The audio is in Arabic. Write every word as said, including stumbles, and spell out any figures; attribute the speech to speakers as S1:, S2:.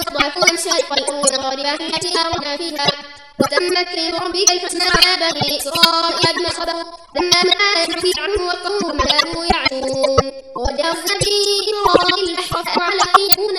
S1: استضعفوا أمثال قرؤون غالباتها ونافيها وتمت كلمة ربك الحسنى على بني إسرائيل بما صبروا لما من آية في عنه وقوم